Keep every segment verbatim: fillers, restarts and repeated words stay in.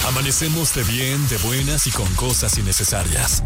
Amanecemos de bien, de buenas y con cosas innecesarias.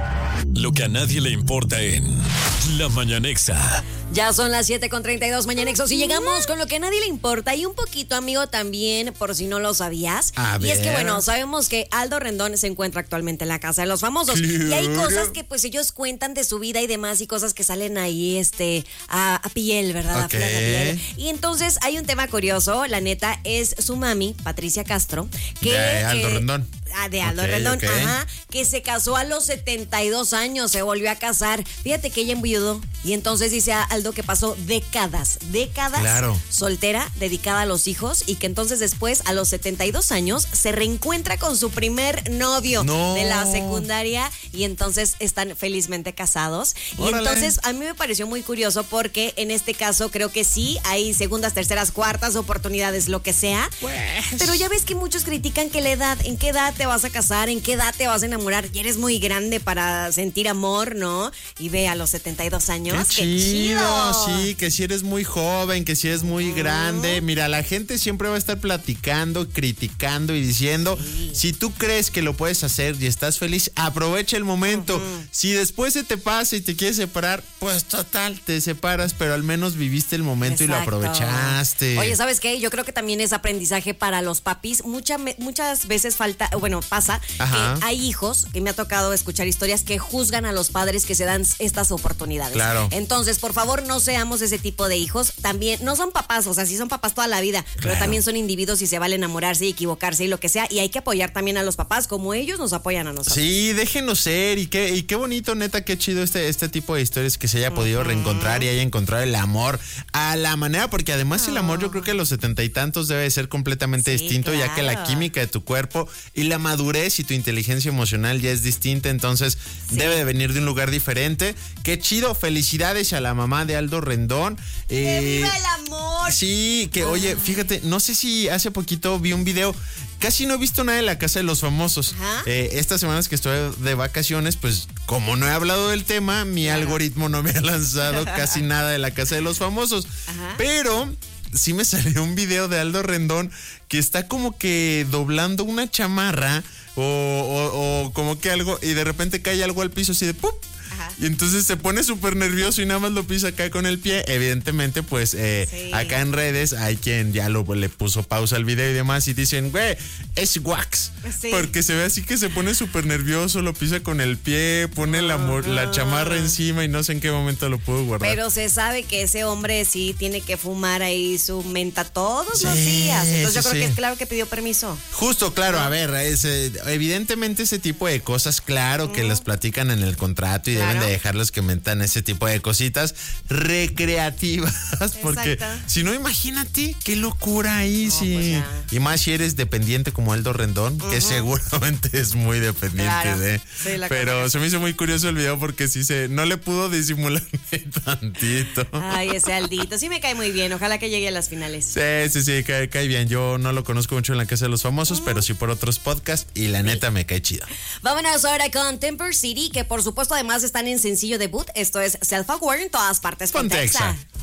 Lo que a nadie le importa en La Mañanexa. Ya son las siete con treinta y dos, Mañanexos, y llegamos con lo que a nadie le importa y un poquito, amigo, también, por si no lo sabías. A y ver. es que, bueno, sabemos que Aldo Rendón se encuentra actualmente en la Casa de los Famosos. Y hay cosas que, pues, ellos cuentan de su vida y demás y cosas que salen ahí, este, a, a piel, ¿verdad? Ok. A flor de piel. Y entonces hay un tema curioso, la neta, es su mami, Patricia Castro, que... De Aldo eh, Rendón. Ah, de Aldo Ok, Rendón, ok. ajá, que se casó a los setenta y dos años, se volvió a casar. Fíjate que ella enviudó y entonces dice a Aldo que pasó décadas, décadas Claro. soltera, dedicada a los hijos y que entonces después a los setenta y dos años se reencuentra con su primer novio No. de la secundaria y entonces están felizmente casados. Y Órale. entonces a mí me pareció muy curioso porque en este caso creo que sí hay segundas, terceras, cuartas oportunidades, lo que sea. Pues. Pero ya ves que muchos critican que la edad, ¿en qué edad te vas a casar? ¿En qué edad te vas a enamorar? Ya eres muy grande para sentir amor, ¿no? Y ve a los setenta y dos años. Qué chido, sí, que si eres muy joven, que si eres muy grande. Mira, la gente siempre va a estar platicando, criticando y diciendo, Sí. si tú crees que lo puedes hacer y estás feliz, aprovecha el momento. Si después se te pasa y te quieres separar, pues total, te separas, pero al menos viviste el momento y lo Exacto. aprovechaste. Oye, ¿sabes qué? Yo creo que también es aprendizaje para los papis. Mucha, muchas veces falta, bueno, pasa Ajá. que hay hijos, que me ha tocado escuchar historias que juzgan a los padres que se dan estas oportunidades. Claro. Entonces, por favor, no seamos ese tipo de hijos. También, no son papás, o sea, sí son papás toda la vida, pero Claro. también son individuos y se vale enamorarse y equivocarse y lo que sea. Y hay que apoyar también a los papás como ellos nos apoyan a nosotros. Sí, déjenos ser y qué, y qué bonito, neta, qué chido este, este tipo de historias que se haya podido reencontrar y haya encontrado el amor a la manera, porque además el amor yo creo que a los setenta y tantos debe ser completamente Sí, distinto, ya que la claro. química de tu cuerpo y la madurez y tu inteligencia emocional ya es distinta, entonces debe de venir de un lugar diferente. Qué chido, felicidades a la mamá de Aldo Rendón. ¡Que Eh, viva el amor! Sí, que oye, fíjate, no sé si hace poquito vi un video, casi no he visto nada de la Casa de los Famosos. Ajá. Eh, estas semanas que estoy de vacaciones, pues como no he hablado del tema, mi Claro. algoritmo no me ha lanzado casi nada de la Casa de los Famosos. Ajá. Pero sí me salió un video de Aldo Rendón que está como que doblando una chamarra o, o- o como que algo y de repente cae algo al piso así de ¡pum! Ajá. Y entonces se pone súper nervioso y nada más lo pisa acá con el pie. Evidentemente, pues eh, Sí. acá en redes hay quien ya lo, le puso pausa al video y demás y dicen, güey, es wax. Sí. Porque se ve así que se pone súper nervioso, lo pisa con el pie, pone la, mo- la chamarra encima y no sé en qué momento lo pudo guardar. Pero se sabe que ese hombre sí tiene que fumar ahí su menta todos los Sí, días. Entonces yo sí, creo sí. que es claro que pidió permiso. Justo, claro, a ver, ese- evidentemente ese tipo de cosas, claro que las platican en el contrato y Claro. deben de dejarlos que metan ese tipo de cositas recreativas, porque Exacto. si no, imagínate qué locura ahí, No, sí. pues ya. Y más si eres dependiente como Aldo Rendón, que seguramente es muy dependiente Claro. de. Sí, la Pero conozco. se me hizo muy curioso el video porque sí se, no le pudo disimular ni tantito. Ay, ese Aldito. Sí me cae muy bien. Ojalá que llegue a las finales. Sí, sí, sí, cae, cae bien. Yo no lo conozco mucho en la Casa de los Famosos, pero sí por otros podcasts y la neta me cae chido. Vámonos ahora con Temper City, que por supuesto además están en sencillo debut. Esto es Self Aware en todas partes. Ponte Ponte Exa. Exa.